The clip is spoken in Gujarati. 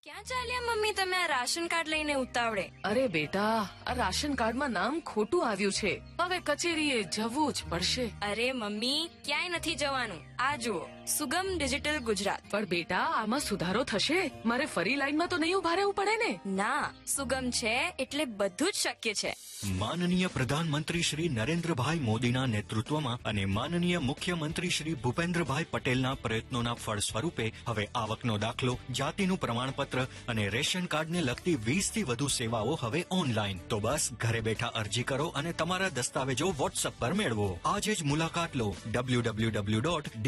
ક્યાં ચાલ્યા મમ્મી તમે આ રાશન કાર્ડ લઈને ઉતાવળે? અરે બેટા, આ રાશન કાર્ડમાં નામ ખોટું આવ્યું છે, હવે કચેરીએ જવું જ પડશે. અરે મમ્મી ક્યાંય નથી જવાનું, આ જુઓ સુગમ ડિજિટલ ગુજરાત. પણ બેટા આમાં સુધારો થશે, મારે ફરી લાઈનમાં તો નહીં ઉભા રહેવું પડે ને? ના, સુગમ છે એટલે બધું જ શક્ય છે. માનનીય પ્રધાનમંત્રી શ્રી નરેન્દ્રભાઈ મોદીના નેતૃત્વમાં અને માનનીય મુખ્યમંત્રી શ્રી ભૂપેન્દ્રભાઈ પટેલના પ્રયત્નોના ફળ સ્વરૂપે હવે આવકનો દાખલો, જાતિનું પ્રમાણપત્ર અને રેશન કાર્ડને લગતી 20 થી વધુ સેવાઓ હવે ઓનલાઈન. તો બસ ઘરે બેઠા અરજી કરો અને તમારા દસ્તાવેજો વોટ્સએપ પર મેળવો. આજે જ મુલાકાત લો www.